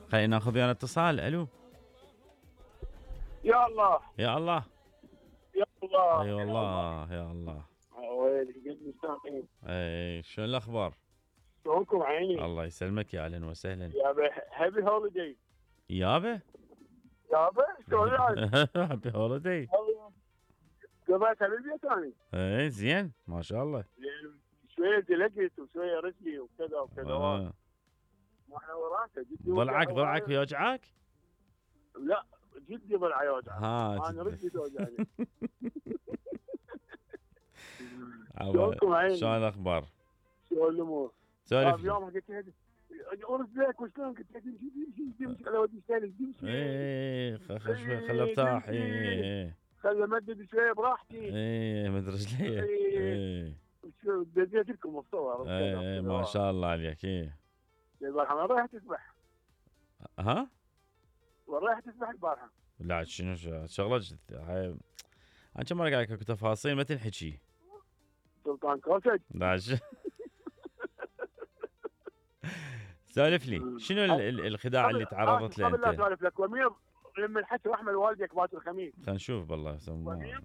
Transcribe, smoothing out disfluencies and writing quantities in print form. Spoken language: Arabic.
خلينا ناخذ ويانا اتصال. الو. يا الله يا الله. يا الله اي يا والله يا الله. ويلي قد مستانسين. اي شلون الاخبار؟ شلونكم عيني؟ الله يسلمك، يا اهلا وسهلا. يا هابي هوليداي. يابا. يابا شلون العاد؟ هابي هوليداي. قضيت على البيت انا. اي زين ما شاء الله. شويه دلقت وشويه رجلي وكذا وكذا. آه. ما احنا وراسه جدي ضلعك يوجعك؟ لا جدي ضلع يوجع. ها انا رجلي توجعني. شلونكم عيني؟ شلون الاخبار؟ شلون الامور؟ سولف. يوم قلت له اورث لك وشلون قلت له تمشي على ودي اشتغل تمشي. اي خل ارتاح. اي خل امدد شويه براحتي. اي مد رجلي. اي بديت لكم الصور. اي ما شاء الله عليك. اي البارحه ما رايح تسبح؟ ها؟ رايح تسبح البارحه؟ لا شنو شغله هاي. انا كم مره قاعد اكو تفاصيل ما تنحكي. سلطان كوسج. لا سولف لي شنو الخداع اللي تعرضت له قبل لا انت؟ اسولف لك وميض لما الحكي رحمه لوالدك بات الخميس. خلينا نشوف بالله